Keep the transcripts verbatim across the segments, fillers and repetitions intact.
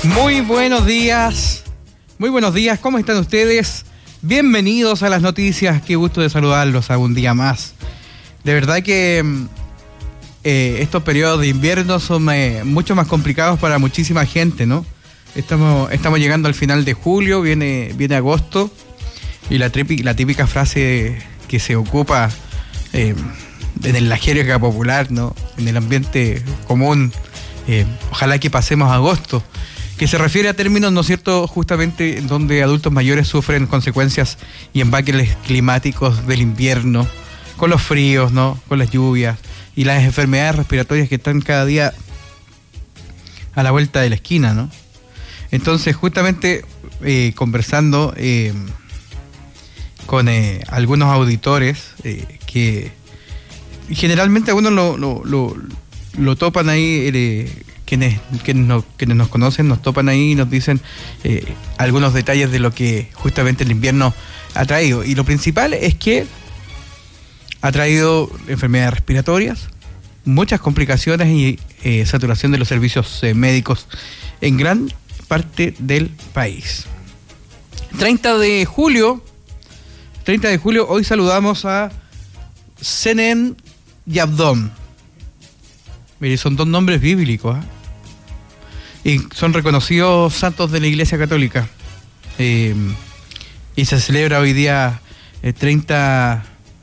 Muy buenos días, muy buenos días, ¿cómo están ustedes? Bienvenidos a las noticias, qué gusto de saludarlos a un día más. De verdad que eh, estos periodos de invierno son eh, mucho más complicados para muchísima gente, ¿no? Estamos, estamos llegando al final de julio, viene, viene agosto, y la, tripi, la típica frase que se ocupa eh, en la jerga popular, ¿no? En el ambiente común, eh, ojalá que pasemos agosto, que se refiere a términos, ¿no es cierto?, justamente donde adultos mayores sufren consecuencias y embaques climáticos del invierno, con los fríos, ¿no?, con las lluvias y las enfermedades respiratorias que están cada día a la vuelta de la esquina, ¿no? Entonces, justamente eh, conversando eh, con eh, algunos auditores eh, que generalmente algunos lo, lo, lo, lo topan ahí, eh, quienes, quienes, nos, quienes nos conocen nos topan ahí y nos dicen eh, algunos detalles de lo que justamente el invierno ha traído. Y lo principal es que ha traído enfermedades respiratorias, muchas complicaciones y eh, saturación de los servicios eh, médicos en gran parte del país. treinta de julio, treinta de julio, hoy saludamos a Senen y Abdón. Mire, son dos nombres bíblicos, ¿eh? Y son reconocidos santos de la Iglesia Católica. Eh, y se celebra hoy día el treinta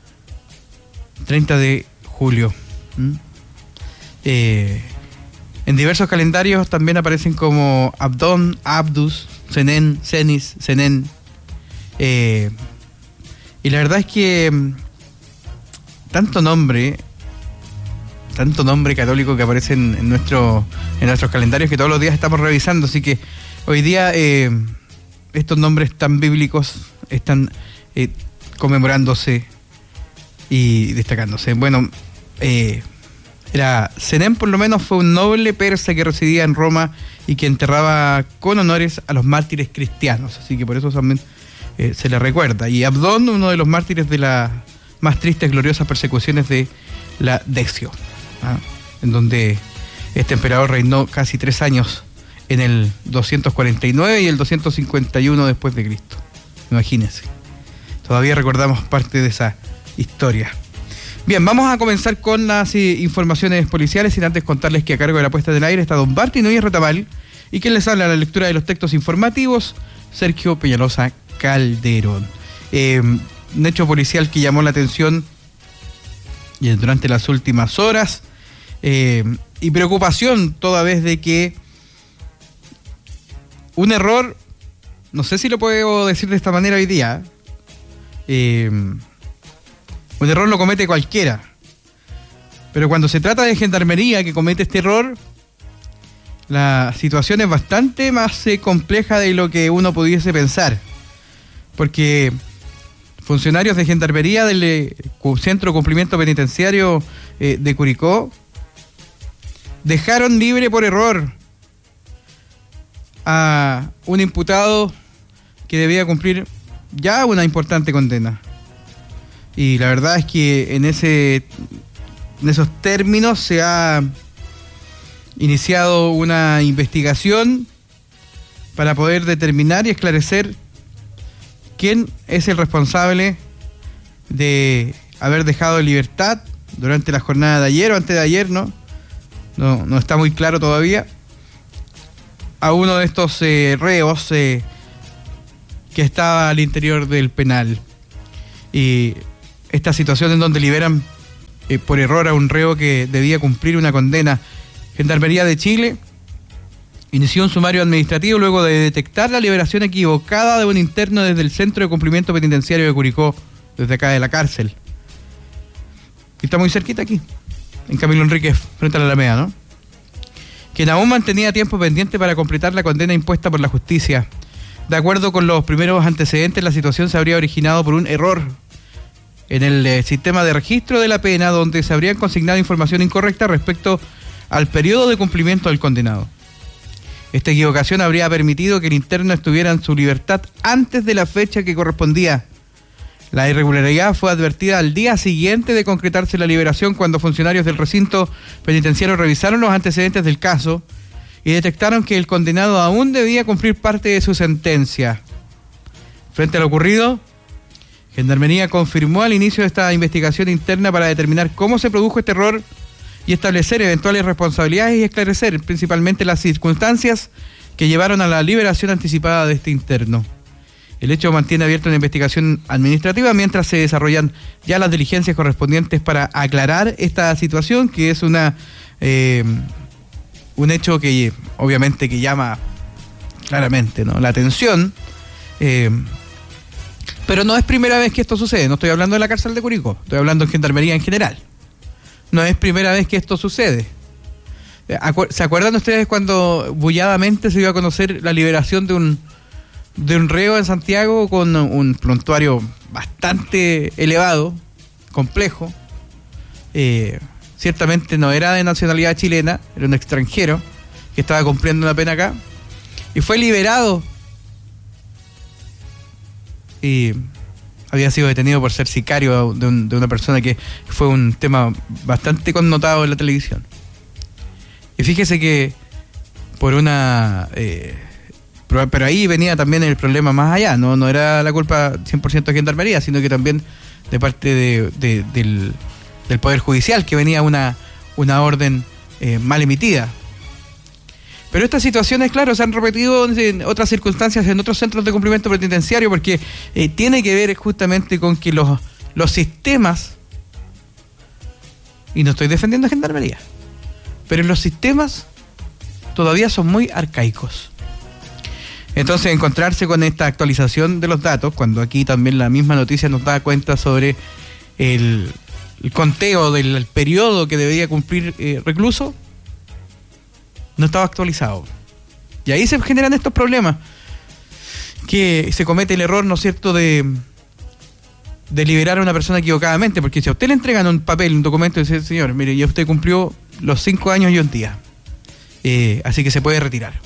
de julio. ¿Mm? Eh, en diversos calendarios también aparecen como Abdón, Abdus, Senen, Senis, Senen. Eh, y la verdad es que tanto nombre... tanto nombre católico que aparece en, en, nuestro, en nuestros calendarios que todos los días estamos revisando, así que hoy día eh, estos nombres tan bíblicos están eh, conmemorándose y destacándose. Bueno, eh, era Senen, por lo menos fue un noble persa que residía en Roma y que enterraba con honores a los mártires cristianos, así que por eso también eh, se le recuerda. Y Abdón, uno de los mártires de las más tristes, gloriosas persecuciones de la Decio. ¿Ah? En donde este emperador reinó casi tres años en el doscientos cuarenta y nueve y el doscientos cincuenta y uno después de Cristo. Imagínense. Todavía recordamos parte de esa historia. Bien, vamos a comenzar con las eh, informaciones policiales, sin antes contarles que a cargo de la puesta del aire está don Barty Núñez Retamal y quien les habla a la lectura de los textos informativos, Sergio Peñalosa Calderón. Eh, un hecho policial que llamó la atención y durante las últimas horas, eh, y preocupación toda vez de que un error, no sé si lo puedo decir de esta manera hoy día, eh, un error lo comete cualquiera, pero cuando se trata de gendarmería que comete este error, la situación es bastante más eh, compleja de lo que uno pudiese pensar, porque funcionarios de gendarmería del eh, Centro de Cumplimiento Penitenciario eh, de Curicó dejaron libre por error a un imputado que debía cumplir ya una importante condena. Y la verdad es que en ese en esos términos se ha iniciado una investigación para poder determinar y esclarecer quién es el responsable de haber dejado en libertad durante la jornada de ayer o antes de ayer, ¿no? No, no está muy claro todavía, a uno de estos eh, reos eh, que estaba al interior del penal. Y esta situación en donde liberan eh, por error a un reo que debía cumplir una condena. Gendarmería de Chile inició un sumario administrativo luego de detectar la liberación equivocada de un interno desde el Centro de Cumplimiento Penitenciario de Curicó, desde acá de la cárcel. Y está muy cerquita aquí, en Camilo Enríquez, frente a la Alameda, ¿no? Quien aún mantenía tiempo pendiente para completar la condena impuesta por la justicia. De acuerdo con los primeros antecedentes, la situación se habría originado por un error en el eh, sistema de registro de la pena, donde se habrían consignado información incorrecta respecto al periodo de cumplimiento del condenado. Esta equivocación habría permitido que el interno estuviera en su libertad antes de la fecha que correspondía. La irregularidad fue advertida al día siguiente de concretarse la liberación, cuando funcionarios del recinto penitenciario revisaron los antecedentes del caso y detectaron que el condenado aún debía cumplir parte de su sentencia. Frente a lo ocurrido, Gendarmería confirmó al inicio de esta investigación interna para determinar cómo se produjo este error y establecer eventuales responsabilidades y esclarecer principalmente las circunstancias que llevaron a la liberación anticipada de este interno. El hecho mantiene abierta una investigación administrativa mientras se desarrollan ya las diligencias correspondientes para aclarar esta situación, que es una eh, un hecho que obviamente que llama claramente, ¿no?, la atención. Eh, pero no es primera vez que esto sucede. No estoy hablando de la cárcel de Curicó, estoy hablando en Gendarmería en general. No es primera vez que esto sucede. ¿Se acuerdan ustedes cuando bulladamente se dio a conocer la liberación de un de un reo en Santiago con un prontuario bastante elevado, complejo? Eh, ciertamente no era de nacionalidad chilena, era un extranjero que estaba cumpliendo una pena acá y fue liberado y había sido detenido por ser sicario de, un, de una persona, que fue un tema bastante connotado en la televisión. Y fíjese que por una... Eh, pero, pero ahí venía también el problema más allá, no, no era la culpa cien por ciento de Gendarmería, sino que también de parte de, de, del, del Poder Judicial, que venía una, una orden eh, mal emitida. Pero estas situaciones, claro, se han repetido en otras circunstancias, en otros centros de cumplimiento penitenciario, porque eh, tiene que ver justamente con que los, los sistemas, y no estoy defendiendo a Gendarmería, pero los sistemas todavía son muy arcaicos. Entonces, encontrarse con esta actualización de los datos, cuando aquí también la misma noticia nos da cuenta sobre el, el conteo del periodo que debería cumplir eh, recluso, no estaba actualizado. Y ahí se generan estos problemas, que se comete el error, ¿no es cierto?, de, de liberar a una persona equivocadamente, porque si a usted le entregan un papel, un documento, y dice, señor, mire, ya usted cumplió los cinco años y un día, eh, así que se puede retirar.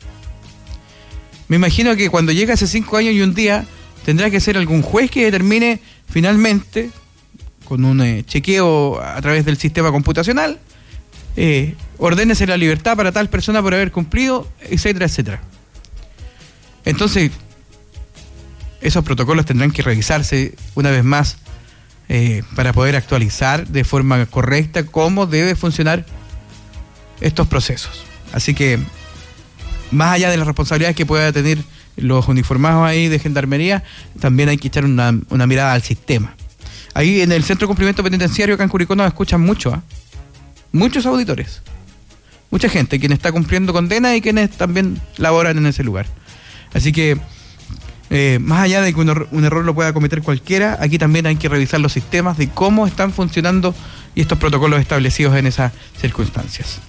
Me imagino que cuando llega ese cinco años y un día, tendrá que ser algún juez que determine finalmente, con un eh, chequeo a través del sistema computacional, Eh, ordénese la libertad para tal persona por haber cumplido, etcétera, etcétera. Entonces, esos protocolos tendrán que revisarse una vez más eh, para poder actualizar de forma correcta cómo debe funcionar estos procesos. Así que, más allá de las responsabilidades que pueda tener los uniformados ahí de Gendarmería, también hay que echar una, una mirada al sistema. Ahí en el Centro de Cumplimiento Penitenciario, acá en Curicó, nos escuchan mucho, ¿ah? ¿eh? Muchos auditores, mucha gente, quien está cumpliendo condena y quienes también laboran en ese lugar. Así que, eh, más allá de que un, er- un error lo pueda cometer cualquiera, aquí también hay que revisar los sistemas de cómo están funcionando y estos protocolos establecidos en esas circunstancias.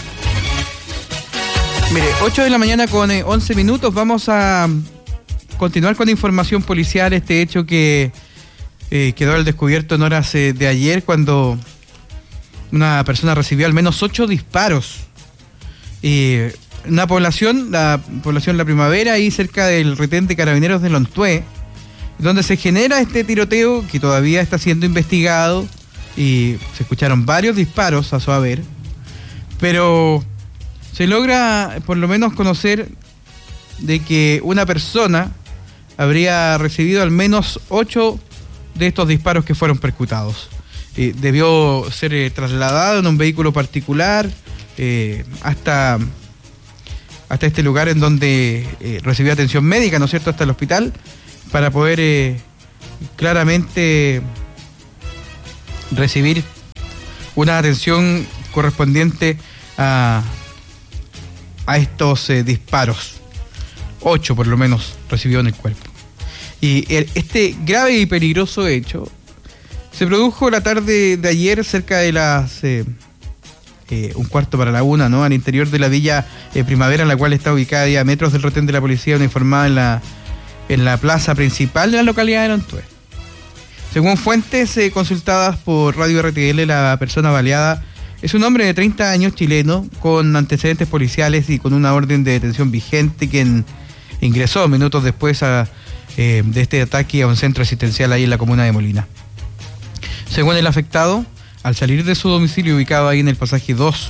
Mire, ocho de la mañana con eh, once minutos, vamos a continuar con información policial, este hecho que eh, quedó al descubierto en horas eh, de ayer, cuando una persona recibió al menos ocho disparos. Eh, una población, la población La Primavera, ahí cerca del retén de Carabineros de Lontué, donde se genera este tiroteo que todavía está siendo investigado, y se escucharon varios disparos a su haber, pero se logra por lo menos conocer de que una persona habría recibido al menos ocho de estos disparos que fueron percutados. Eh, debió ser eh, trasladado en un vehículo particular eh, hasta, hasta este lugar en donde eh, recibió atención médica, ¿no es cierto?, hasta el hospital, para poder eh, claramente recibir una atención correspondiente a, a estos eh, disparos. Ocho por lo menos recibió en el cuerpo. Y el, este grave y peligroso hecho se produjo la tarde de ayer, cerca de las eh, eh, un cuarto para la una, ¿no?, al interior de la Villa eh, Primavera, en la cual está ubicada a metros del retén de la policía uniformada en la, en la plaza principal de la localidad de Lontué. Según fuentes eh, consultadas por Radio R T L, la persona baleada es un hombre de treinta años, chileno, con antecedentes policiales y con una orden de detención vigente, quien ingresó minutos después a, eh, de este ataque a un centro asistencial ahí en la comuna de Molina. Según el afectado, al salir de su domicilio ubicado ahí en el pasaje dos,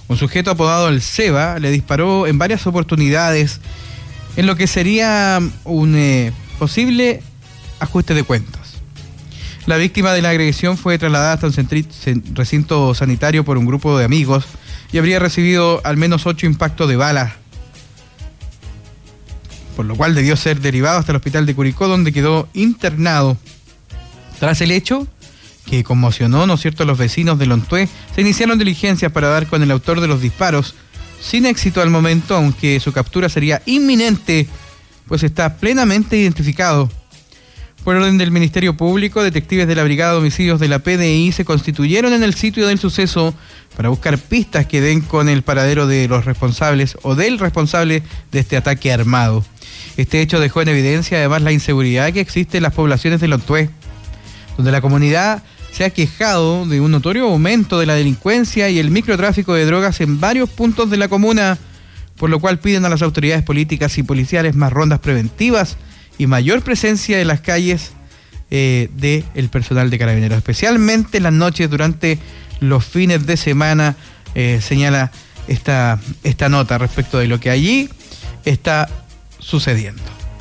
Un sujeto apodado El Seba le disparó en varias oportunidades en lo que sería un eh, posible ajuste de cuentas. La víctima de la agresión fue trasladada hasta un centri- recinto sanitario por un grupo de amigos y habría recibido al menos ocho impactos de bala, por lo cual debió ser derivado hasta el hospital de Curicó, donde quedó internado. Tras el hecho, que conmocionó, ¿no es cierto?, a los vecinos de Lontué, se iniciaron diligencias para dar con el autor de los disparos, sin éxito al momento, aunque su captura sería inminente, pues está plenamente identificado. Por orden del Ministerio Público, detectives de la Brigada de Homicidios de la P D I se constituyeron en el sitio del suceso para buscar pistas que den con el paradero de los responsables o del responsable de este ataque armado. Este hecho dejó en evidencia además la inseguridad que existe en las poblaciones de Lontué, donde la comunidad se ha quejado de un notorio aumento de la delincuencia y el microtráfico de drogas en varios puntos de la comuna, por lo cual piden a las autoridades políticas y policiales más rondas preventivas y mayor presencia en las calles eh, del personal de Carabineros, especialmente en las noches durante los fines de semana, eh, señala esta, esta nota respecto de lo que allí está sucediendo.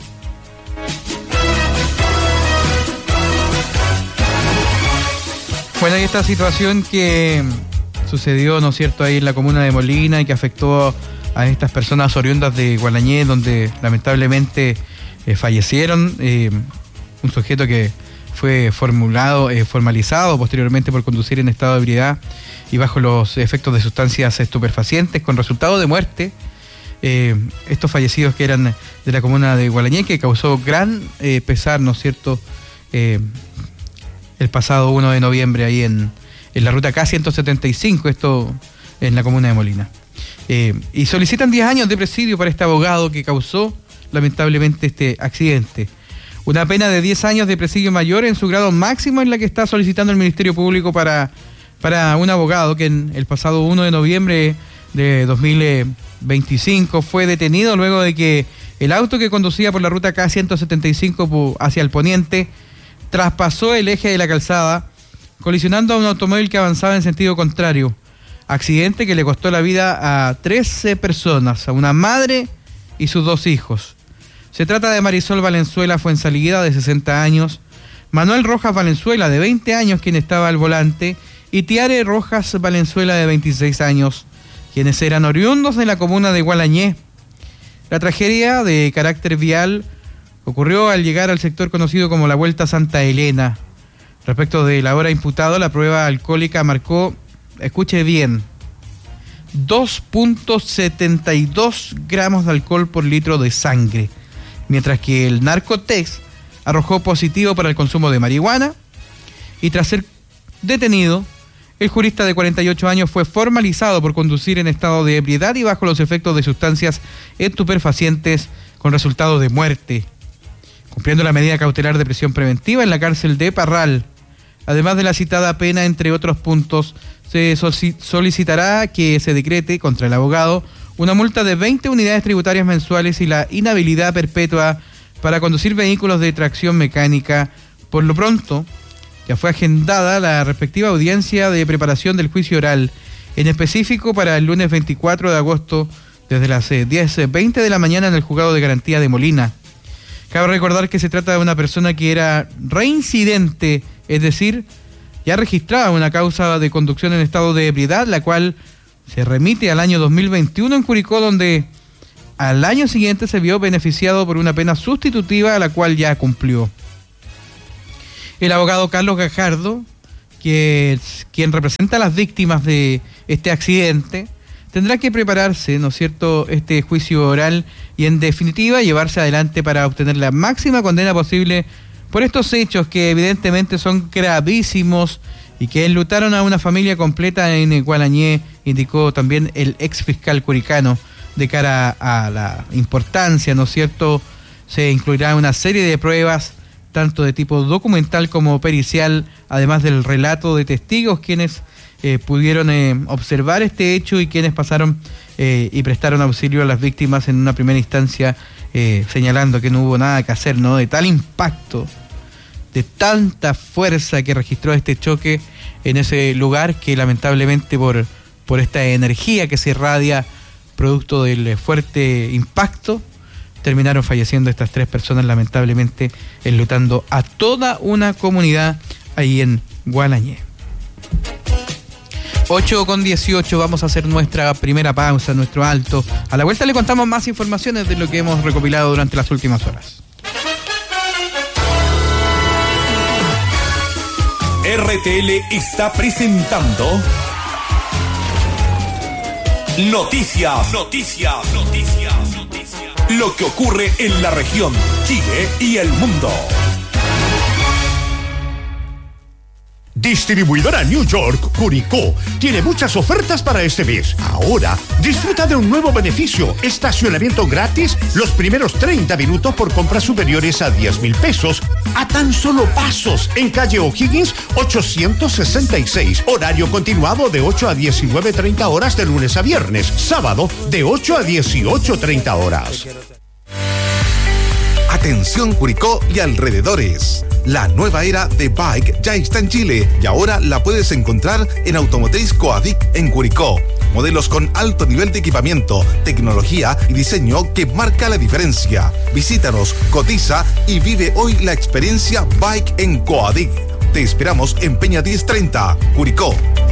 Bueno, y esta situación que sucedió, ¿no es cierto?, ahí en la comuna de Molina y que afectó a estas personas oriundas de Gualañé, donde lamentablemente Eh, fallecieron, eh, un sujeto que fue formulado, eh, formalizado posteriormente por conducir en estado de ebriedad y bajo los efectos de sustancias estupefacientes con resultado de muerte. Eh, estos fallecidos que eran de la comuna de Gualañé, que causó gran eh, pesar, ¿no es cierto?, eh, el pasado uno de noviembre ahí en, en la ruta K ciento setenta y cinco, esto en la comuna de Molina. Eh, y solicitan diez años de presidio para este abogado que causó lamentablemente este accidente. Una pena de diez años de presidio mayor en su grado máximo en la que está solicitando el Ministerio Público para, para un abogado que en el pasado uno de noviembre de dos mil veinticinco fue detenido luego de que el auto que conducía por la ruta K ciento setenta y cinco hacia el poniente traspasó el eje de la calzada, colisionando a un automóvil que avanzaba en sentido contrario. Accidente que le costó la vida a trece personas, a una madre y sus dos hijos. Se trata de Marisol Valenzuela Fuensalida, de sesenta años, Manuel Rojas Valenzuela, de veinte años, quien estaba al volante, y Tiare Rojas Valenzuela, de veintiséis años, quienes eran oriundos de la comuna de Gualañé. La tragedia de carácter vial ocurrió al llegar al sector conocido como la Vuelta Santa Elena. Respecto de la hora imputado, la prueba alcohólica marcó, escuche bien, dos punto setenta y dos gramos de alcohol por litro de sangre, mientras que el Narcotex arrojó positivo para el consumo de marihuana, y tras ser detenido, el jurista de cuarenta y ocho años fue formalizado por conducir en estado de ebriedad y bajo los efectos de sustancias estupefacientes con resultado de muerte, cumpliendo la medida cautelar de prisión preventiva en la cárcel de Parral. Además de la citada pena, entre otros puntos, se solicitará que se decrete contra el abogado una multa de veinte unidades tributarias mensuales y la inhabilidad perpetua para conducir vehículos de tracción mecánica. Por lo pronto, ya fue agendada la respectiva audiencia de preparación del juicio oral, en específico para el lunes veinticuatro de agosto, desde las diez veinte de la mañana en el juzgado de garantía de Molina. Cabe recordar que se trata de una persona que era reincidente, es decir, ya registraba una causa de conducción en estado de ebriedad, la cual se remite al año dos mil veintiuno en Curicó, donde al año siguiente se vio beneficiado por una pena sustitutiva a la cual ya cumplió. El abogado Carlos Gajardo, que es quien representa a las víctimas de este accidente, tendrá que prepararse, ¿no es cierto?, este juicio oral y en definitiva llevarse adelante para obtener la máxima condena posible por estos hechos que evidentemente son gravísimos y que enlutaron a una familia completa en Gualañé, indicó también el ex fiscal curicano. De cara a la importancia, ¿no es cierto?, se incluirá una serie de pruebas, tanto de tipo documental como pericial, además del relato de testigos quienes eh, pudieron eh, observar este hecho y quienes pasaron eh, y prestaron auxilio a las víctimas en una primera instancia, eh, señalando que no hubo nada que hacer, ¿no?, de tal impacto, de tanta fuerza que registró este choque en ese lugar, que lamentablemente por, por esta energía que se irradia producto del fuerte impacto, terminaron falleciendo estas tres personas, lamentablemente enlutando a toda una comunidad ahí en Gualañé. ocho con dieciocho, vamos a hacer nuestra primera pausa, nuestro alto. A la vuelta le contamos más informaciones de lo que hemos recopilado durante las últimas horas. R T L está presentando Noticias, Noticias, Noticias, Noticias. Lo que ocurre en la región, Chile y el mundo. Distribuidora New York, Curicó, tiene muchas ofertas para este mes. Ahora, disfruta de un nuevo beneficio, estacionamiento gratis los primeros treinta minutos por compras superiores a diez mil pesos, a tan solo pasos, en calle O'Higgins ochocientos sesenta y seis, horario continuado de ocho a diecinueve treinta horas de lunes a viernes, sábado de ocho a dieciocho treinta horas. Atención Curicó y alrededores. La nueva era de Bike ya está en Chile y ahora la puedes encontrar en Automotriz Coadic en Curicó. Modelos con alto nivel de equipamiento, tecnología y diseño que marca la diferencia. Visítanos, cotiza y vive hoy la experiencia Bike en Coadic. Te esperamos en Peña diez treinta, Curicó.